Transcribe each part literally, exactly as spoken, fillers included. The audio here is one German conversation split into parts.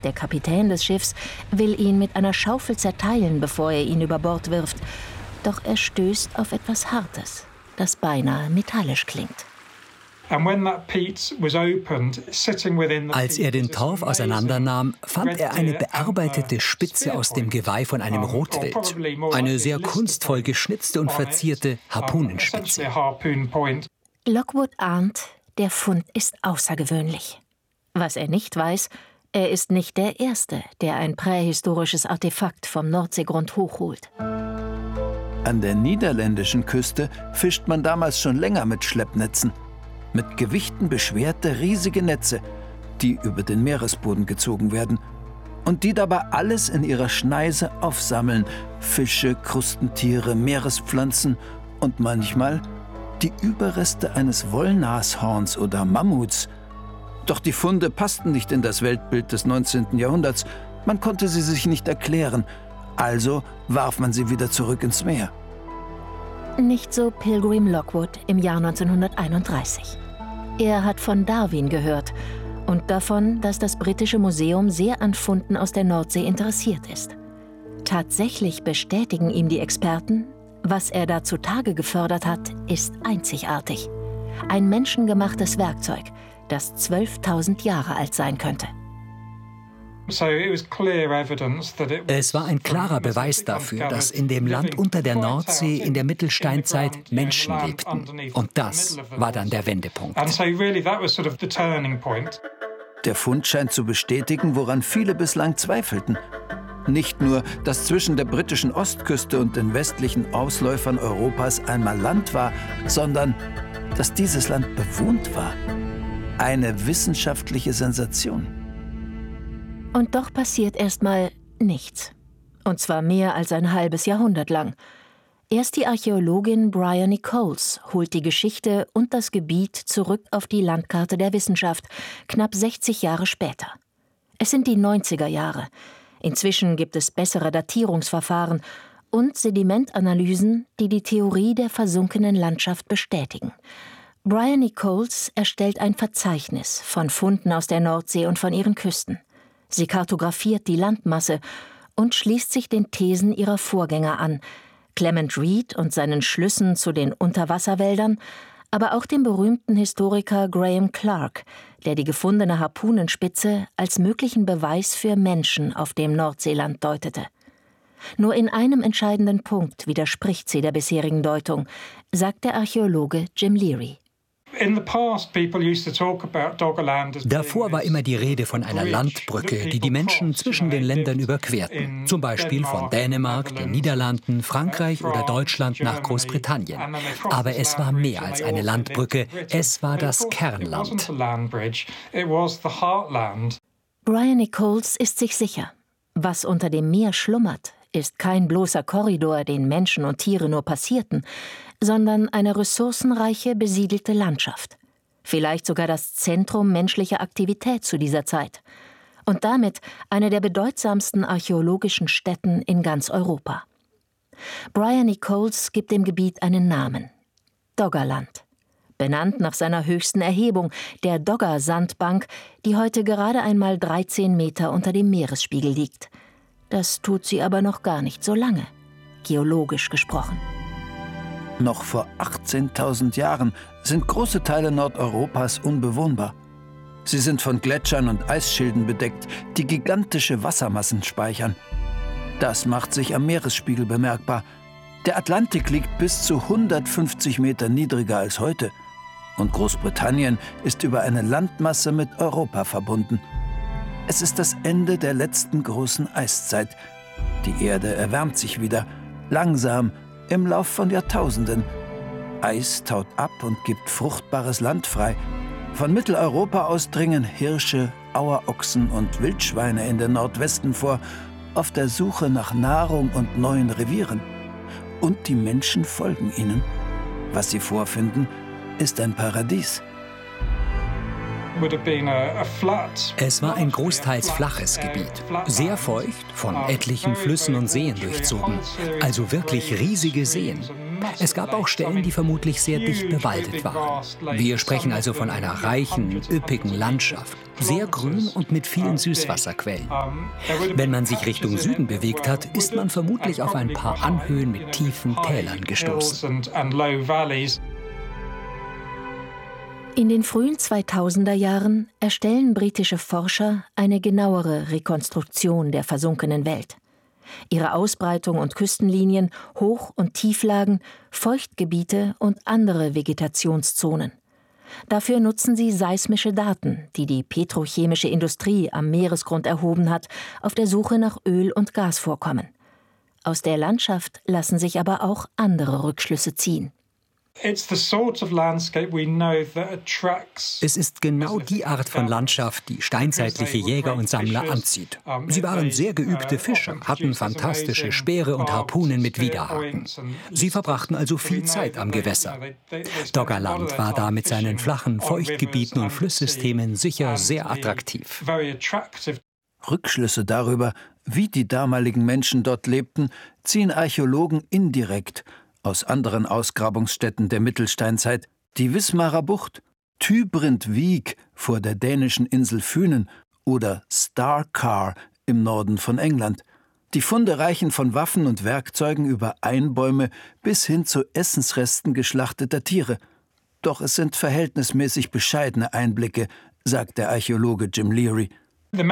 Der Kapitän des Schiffs will ihn mit einer Schaufel zerteilen, bevor er ihn über Bord wirft. Doch er stößt auf etwas Hartes, das beinahe metallisch klingt. Als er den Torf auseinandernahm, fand er eine bearbeitete Spitze aus dem Geweih von einem Rotwild. Eine sehr kunstvoll geschnitzte und verzierte Harpunenspitze. Lockwood ahnt, der Fund ist außergewöhnlich. Was er nicht weiß, er ist nicht der Erste, der ein prähistorisches Artefakt vom Nordseegrund hochholt. An der niederländischen Küste fischt man damals schon länger mit Schleppnetzen. Mit Gewichten beschwerte riesige Netze, die über den Meeresboden gezogen werden und die dabei alles in ihrer Schneise aufsammeln. Fische, Krustentiere, Meerespflanzen und manchmal die Überreste eines Wollnashorns oder Mammuts. Doch die Funde passten nicht in das Weltbild des neunzehnten Jahrhunderts. Man konnte sie sich nicht erklären. Also warf man sie wieder zurück ins Meer. Nicht so Pilgrim Lockwood im Jahr neunzehnhunderteinunddreißig. Er hat von Darwin gehört und davon, dass das britische Museum sehr an Funden aus der Nordsee interessiert ist. Tatsächlich bestätigen ihm die Experten, was er da zutage gefördert hat, ist einzigartig. Ein menschengemachtes Werkzeug, das zwölftausend Jahre alt sein könnte. Es war ein klarer Beweis dafür, dass in dem Land unter der Nordsee in der Mittelsteinzeit Menschen lebten. Und das war dann der Wendepunkt. Der Fund scheint zu bestätigen, woran viele bislang zweifelten. Nicht nur, dass zwischen der britischen Ostküste und den westlichen Ausläufern Europas einmal Land war, sondern dass dieses Land bewohnt war. Eine wissenschaftliche Sensation. Und doch passiert erstmal nichts. Und zwar mehr als ein halbes Jahrhundert lang. Erst die Archäologin Bryony Coles holt die Geschichte und das Gebiet zurück auf die Landkarte der Wissenschaft, knapp sechzig Jahre später. Es sind die neunziger Jahre. Inzwischen gibt es bessere Datierungsverfahren und Sedimentanalysen, die die Theorie der versunkenen Landschaft bestätigen. Bryony Coles erstellt ein Verzeichnis von Funden aus der Nordsee und von ihren Küsten. Sie kartografiert die Landmasse und schließt sich den Thesen ihrer Vorgänger an, Clement Reed und seinen Schlüssen zu den Unterwasserwäldern, aber auch dem berühmten Historiker Graham Clark, der die gefundene Harpunenspitze als möglichen Beweis für Menschen auf dem Nordseeland deutete. Nur in einem entscheidenden Punkt widerspricht sie der bisherigen Deutung, sagt der Archäologe Jim Leary. Davor war immer die Rede von einer Landbrücke, die die Menschen zwischen den Ländern überquerten. Zum Beispiel von Dänemark, den Niederlanden, Frankreich oder Deutschland nach Großbritannien. Aber es war mehr als eine Landbrücke, es war das Kernland. Bryony Coles ist sich sicher, was unter dem Meer schlummert, ist kein bloßer Korridor, den Menschen und Tiere nur passierten, sondern eine ressourcenreiche, besiedelte Landschaft. Vielleicht sogar das Zentrum menschlicher Aktivität zu dieser Zeit. Und damit eine der bedeutsamsten archäologischen Stätten in ganz Europa. Bryony Coles gibt dem Gebiet einen Namen: Doggerland. Benannt nach seiner höchsten Erhebung, der Dogger-Sandbank, die heute gerade einmal dreizehn Meter unter dem Meeresspiegel liegt. Das tut sie aber noch gar nicht so lange, geologisch gesprochen. Noch vor achtzehntausend Jahren sind große Teile Nordeuropas unbewohnbar. Sie sind von Gletschern und Eisschilden bedeckt, die gigantische Wassermassen speichern. Das macht sich am Meeresspiegel bemerkbar. Der Atlantik liegt bis zu hundertfünfzig Meter niedriger als heute. Und Großbritannien ist über eine Landmasse mit Europa verbunden. Es ist das Ende der letzten großen Eiszeit. Die Erde erwärmt sich wieder, langsam, im Lauf von Jahrtausenden. Eis taut ab und gibt fruchtbares Land frei. Von Mitteleuropa aus dringen Hirsche, Auerochsen und Wildschweine in den Nordwesten vor, auf der Suche nach Nahrung und neuen Revieren. Und die Menschen folgen ihnen. Was sie vorfinden, ist ein Paradies. Es war ein großteils flaches Gebiet, sehr feucht, von etlichen Flüssen und Seen durchzogen, also wirklich riesige Seen. Es gab auch Stellen, die vermutlich sehr dicht bewaldet waren. Wir sprechen also von einer reichen, üppigen Landschaft, sehr grün und mit vielen Süßwasserquellen. Wenn man sich Richtung Süden bewegt hat, ist man vermutlich auf ein paar Anhöhen mit tiefen Tälern gestoßen. In den frühen zweitausender Jahren erstellen britische Forscher eine genauere Rekonstruktion der versunkenen Welt. Ihre Ausbreitung und Küstenlinien, Hoch- und Tieflagen, Feuchtgebiete und andere Vegetationszonen. Dafür nutzen sie seismische Daten, die die petrochemische Industrie am Meeresgrund erhoben hat, auf der Suche nach Öl- und Gasvorkommen. Aus der Landschaft lassen sich aber auch andere Rückschlüsse ziehen. Es ist genau die Art von Landschaft, die steinzeitliche Jäger und Sammler anzieht. Sie waren sehr geübte Fischer, hatten fantastische Speere und Harpunen mit Widerhaken. Sie verbrachten also viel Zeit am Gewässer. Doggerland war da mit seinen flachen Feuchtgebieten und Flusssystemen sicher sehr attraktiv. Rückschlüsse darüber, wie die damaligen Menschen dort lebten, ziehen Archäologen indirekt aus anderen Ausgrabungsstätten der Mittelsteinzeit, die Wismarer Bucht, Tybrindt-Wiek vor der dänischen Insel Fünen oder Starcar im Norden von England. Die Funde reichen von Waffen und Werkzeugen über Einbäume bis hin zu Essensresten geschlachteter Tiere. Doch es sind verhältnismäßig bescheidene Einblicke, sagt der Archäologe Jim Leary. Die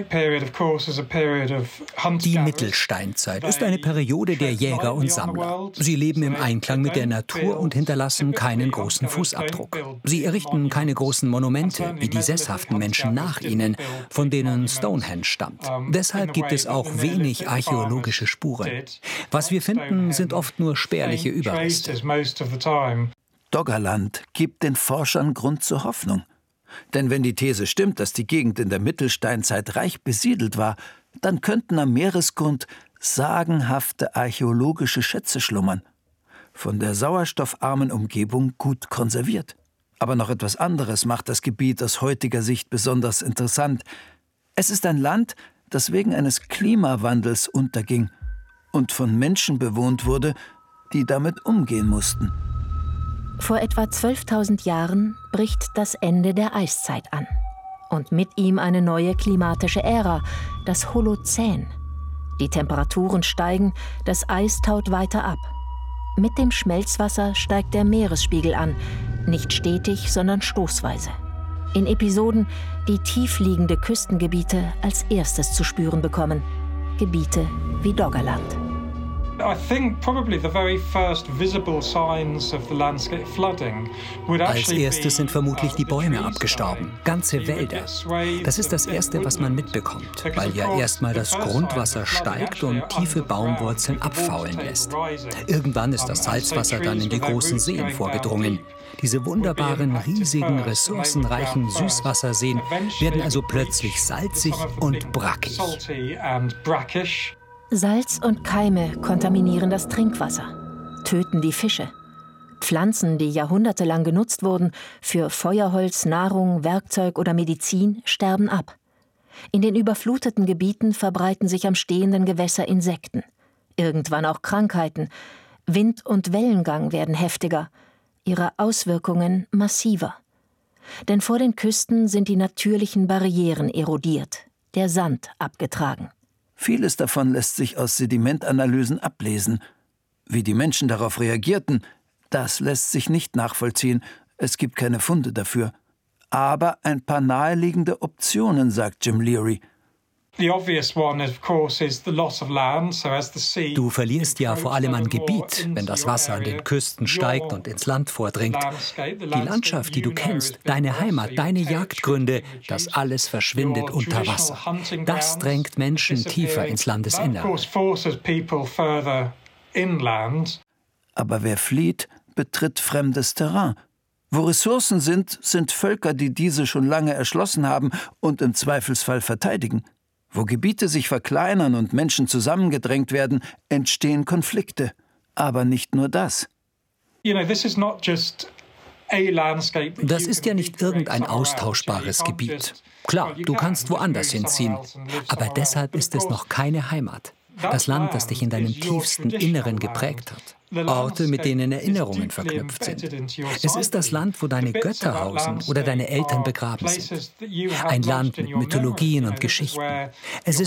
Mittelsteinzeit ist eine Periode der Jäger und Sammler. Sie leben im Einklang mit der Natur und hinterlassen keinen großen Fußabdruck. Sie errichten keine großen Monumente, wie die sesshaften Menschen nach ihnen, von denen Stonehenge stammt. Deshalb gibt es auch wenig archäologische Spuren. Was wir finden, sind oft nur spärliche Überreste. Doggerland gibt den Forschern Grund zur Hoffnung. Denn wenn die These stimmt, dass die Gegend in der Mittelsteinzeit reich besiedelt war, dann könnten am Meeresgrund sagenhafte archäologische Schätze schlummern. Von der sauerstoffarmen Umgebung gut konserviert. Aber noch etwas anderes macht das Gebiet aus heutiger Sicht besonders interessant. Es ist ein Land, das wegen eines Klimawandels unterging und von Menschen bewohnt wurde, die damit umgehen mussten. Vor etwa zwölftausend Jahren bricht das Ende der Eiszeit an. Und mit ihm eine neue klimatische Ära, das Holozän. Die Temperaturen steigen, das Eis taut weiter ab. Mit dem Schmelzwasser steigt der Meeresspiegel an, nicht stetig, sondern stoßweise. In Episoden, die tiefliegende Küstengebiete als erstes zu spüren bekommen. Gebiete wie Doggerland. Als erstes sind vermutlich die Bäume abgestorben, ganze Wälder. Das ist das Erste, was man mitbekommt, weil ja erstmal das Grundwasser steigt und tiefe Baumwurzeln abfaulen lässt. Irgendwann ist das Salzwasser dann in die großen Seen vorgedrungen. Diese wunderbaren, riesigen, ressourcenreichen Süßwasserseen werden also plötzlich salzig und brackig. Salz und Keime kontaminieren das Trinkwasser, töten die Fische. Pflanzen, die jahrhundertelang genutzt wurden, für Feuerholz, Nahrung, Werkzeug oder Medizin, sterben ab. In den überfluteten Gebieten verbreiten sich am stehenden Gewässer Insekten. Irgendwann auch Krankheiten. Wind- und Wellengang werden heftiger, ihre Auswirkungen massiver. Denn vor den Küsten sind die natürlichen Barrieren erodiert, der Sand abgetragen. Vieles davon lässt sich aus Sedimentanalysen ablesen. Wie die Menschen darauf reagierten, das lässt sich nicht nachvollziehen. Es gibt keine Funde dafür. Aber ein paar naheliegende Optionen, sagt Jim Leary. Du verlierst ja vor allem an Gebiet, wenn das Wasser an den Küsten steigt und ins Land vordringt. Die Landschaft, die du kennst, deine Heimat, deine Jagdgründe, das alles verschwindet unter Wasser. Das drängt Menschen tiefer ins Landesinnere. Aber wer flieht, betritt fremdes Terrain. Wo Ressourcen sind, sind Völker, die diese schon lange erschlossen haben und im Zweifelsfall verteidigen. Wo Gebiete sich verkleinern und Menschen zusammengedrängt werden, entstehen Konflikte. Aber nicht nur das. Das ist ja nicht irgendein austauschbares Gebiet. Klar, du kannst woanders hinziehen, aber deshalb ist es noch keine Heimat. Das Land, das dich in deinem tiefsten Inneren geprägt hat. Orte, mit denen Erinnerungen verknüpft sind. Es ist das Land, wo deine Götter hausen oder deine Eltern begraben sind. Ein Land mit Mythologien und Geschichten. Es